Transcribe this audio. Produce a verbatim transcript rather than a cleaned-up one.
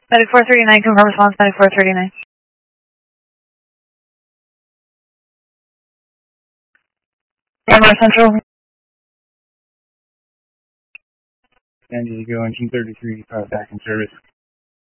ninety-four thirty-nine, confirm response, ninety-four thirty-nine. North Central. San Diego, engine thirty-three, power back in service.